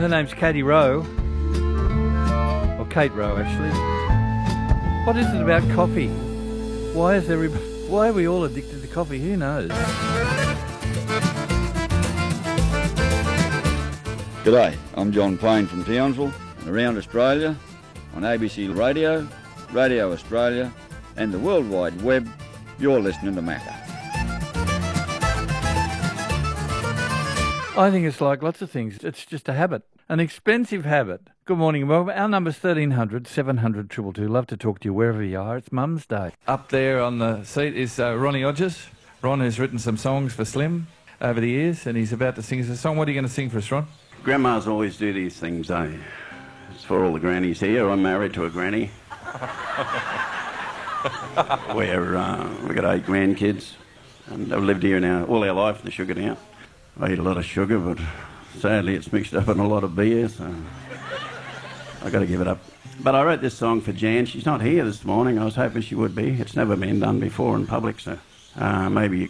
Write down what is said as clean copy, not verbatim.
Her name's Katie Rowe, or Kate Rowe actually. What is it about coffee? Why are we all addicted to coffee? Who knows? G'day, I'm John Payne from Townsville and around Australia on ABC Radio, Radio Australia and the World Wide Web. You're listening to Macca. I think it's like lots of things. It's just a habit, an expensive habit. Good morning and welcome. Our number's 1300 700 222. Love to talk to you wherever you are. It's Mum's Day. Up there on the seat is Ronnie Hodges. Ron has written some songs for Slim over the years and he's about to sing us a song. What are you going to sing for us, Ron? Grandmas always do these things, eh? It's for all the grannies here. I'm married to a granny. We got 8 grandkids and they've lived here now all our life in the Sugar Town. I eat a lot of sugar, but sadly it's mixed up in a lot of beer, so I've got to give it up. But I wrote this song for Jan. She's not here this morning. I was hoping she would be. It's never been done before in public, so maybe you